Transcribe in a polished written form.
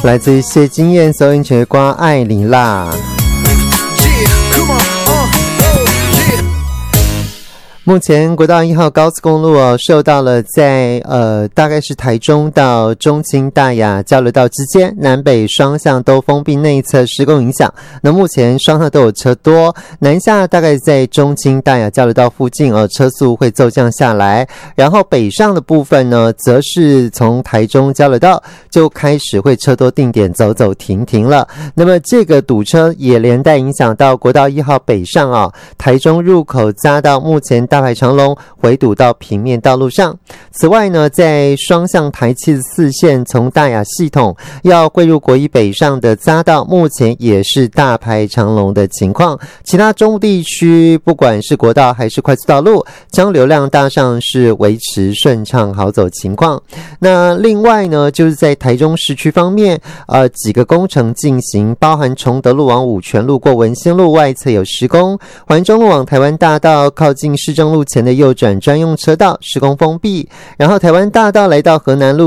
来自于谢金燕收音曲瓜爱你啦。目前国道1号高速公路受到了在大概是台中到中清大雅交流道之间南北双向都封闭内侧施工影响，那目前双向都有车多，南下大概在中清大雅交流道附近车速会骤降下来，然后北上的部分呢，则是从台中交流道就开始会车多定点走走停停了，那么这个堵车也连带影响到国道1号北上台中入口匝道目前大排长龙，回堵到平面道路上。此外呢，在双向台74线从大雅系统要汇入国一北上的匝道，目前也是大排长龙的情况。其他中部地区，不管是国道还是快速道路，将流量大上是维持顺畅好走情况。那另外呢，就是在台中市区方面，几个工程进行，包含崇德路往五权路过文心路外侧有施工，环中路往台湾大道靠近市政路前的右转专用车道施工封闭，然后台湾大道来到河南路